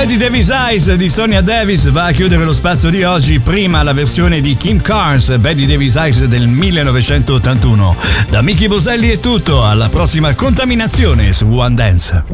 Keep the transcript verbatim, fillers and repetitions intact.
Betty Davis Eyes di Sonia Davis va a chiudere lo spazio di oggi. Prima la versione di Kim Carnes, Betty Davis Eyes del millenovecentottantuno. Da Mickey Boselli è tutto, alla prossima contaminazione su One Dance.